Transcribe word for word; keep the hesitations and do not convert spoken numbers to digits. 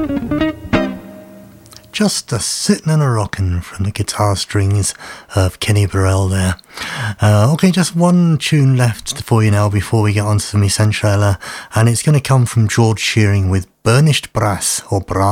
Just a sitting and a rocking from the guitar strings of Kenny Burrell there. Uh, okay, just one tune left for you now before we get on to the Essentialer, and it's going to come from George Shearing with Burnished Brass or Brass.